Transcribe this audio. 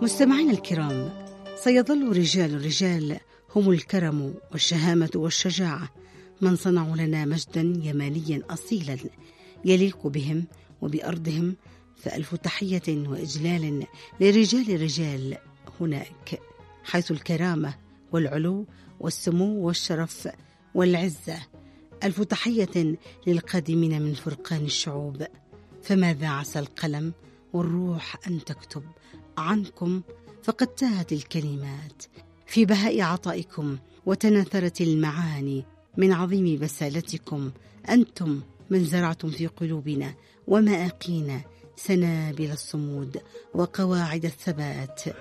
مستمعينا الكرام، سيظل رجال الرجال هم الكرم والشهامة والشجاعة من صنعوا لنا مجدا يمانيا أصيلا يليق بهم وبأرضهم، فألف تحية وإجلال لرجال الرجال هناك، حيث الكرامة والعلو والسمو والشرف والعزة. ألف تحية للقادمين من فرقان الشعوب، فماذا عسى القلم والروح أن تكتب عنكم، فقد تاهت الكلمات في بهاء عطائكم وتناثرت المعاني من عظيم بسالتكم. أنتم من زرعتم في قلوبنا ومآقينا سنابل الصمود وقواعد الثبات،